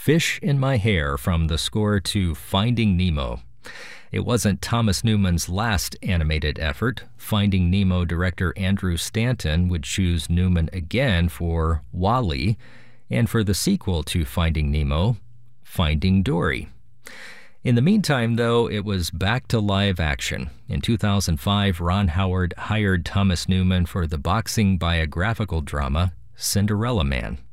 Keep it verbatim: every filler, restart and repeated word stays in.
Fish in My Hair from the score to Finding Nemo. It wasn't Thomas Newman's last animated effort. Finding Nemo director Andrew Stanton would choose Newman again for WALL-E, and for the sequel to Finding Nemo, Finding Dory. In the meantime, though, it was back to live action. In two thousand five, Ron Howard hired Thomas Newman for the boxing biographical drama Cinderella Man.